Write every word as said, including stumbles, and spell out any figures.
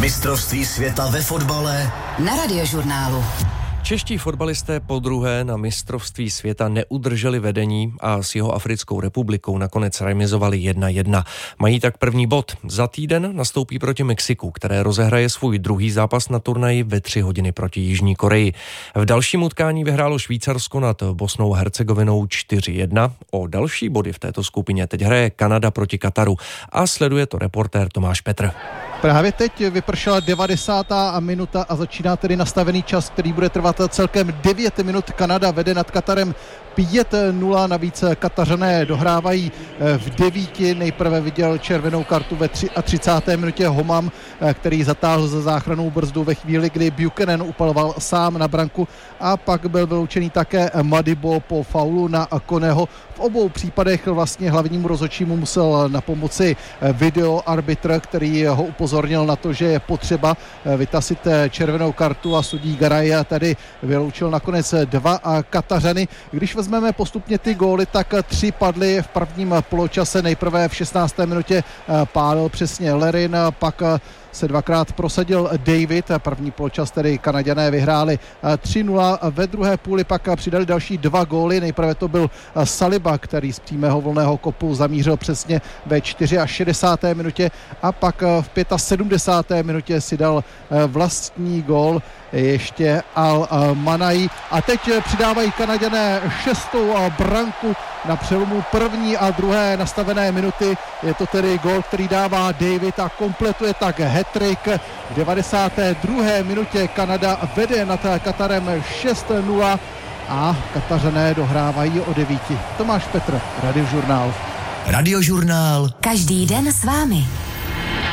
Mistrovství světa ve fotbale na Radiožurnálu. Čeští fotbalisté podruhé na mistrovství světa neudrželi vedení a s Jihoafrickou republikou nakonec remizovali jedna jedna. Mají tak první bod. Za týden nastoupí proti Mexiku, které rozehraje svůj druhý zápas na turnaji ve tři hodiny proti Jižní Koreji. V dalším utkání vyhrálo Švýcarsko nad Bosnou a Hercegovinou čtyři jedna. O další body v této skupině teď hraje Kanada proti Kataru a sleduje to reportér Tomáš Petr. Právě teď vypršela devadesátá minuta a začíná tedy nastavený čas, který bude trvat celkem devět minut. Kanada vede nad Katarem pět nula, navíc Katařané dohrávají v devíti. Nejprve viděl červenou kartu ve třicáté třetí minutě Homam, který zatáhl za záchrannou brzdu ve chvíli, kdy Buchanan upaloval sám na branku, a pak byl vyloučený také Madibo po faulu na Koneho. V obou případech vlastně hlavnímu rozhodčímu musel na pomoci videoarbitr, který ho upozornil na to, že je potřeba vytasit červenou kartu, a sudí Garay tady vyloučil nakonec dva Katařany. Když vezmeme postupně ty góly, tak tři padly v prvním poločase. Nejprve v šestnácté minutě pálil přesně Lerin, pak se dvakrát prosadil David. První poločas tedy Kanaďané vyhráli tři nula. Ve druhé půli pak přidali další dva góly. Nejprve to byl Saliba, který z přímého volného kopu zamířil přesně ve šedesáté čtvrté minutě, a pak v sedmdesáté páté minutě si dal vlastní gól ještě Al-Manai. A teď přidávají Kanaďané šestou branku na přelomu první a druhé nastavené minuty. Je to tedy gól, který dává David a kompletuje tak hat-trick. V devadesáté druhé minutě Kanada vede nad Katarem šest nula a Katařané dohrávají o devíti. Tomáš Petr, Radiožurnál. Radiožurnál. Každý den s vámi.